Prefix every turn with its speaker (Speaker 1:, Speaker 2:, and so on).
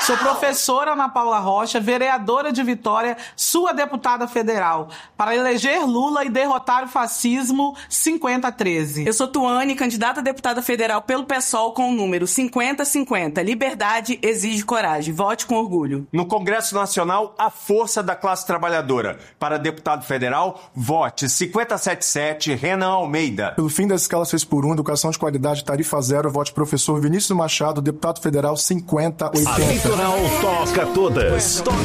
Speaker 1: Sou professora Ana Paula Rocha, vereadora de Vitória, sua deputada federal, para eleger Lula e derrotar o fascismo 5013.
Speaker 2: Eu sou Tuane, candidata a deputada federal pelo PSOL com o número 5050. Liberdade exige coragem. Vote com orgulho.
Speaker 3: No Congresso Nacional, a força da classe trabalhadora. Para deputado federal, vote 5077, Renan Almeida.
Speaker 4: Pelo fim das escalas 6x1, educação de qualidade, tarifa zero, vote professor Vinícius Machado, deputado federal 5080.
Speaker 5: A Litoral toca todas.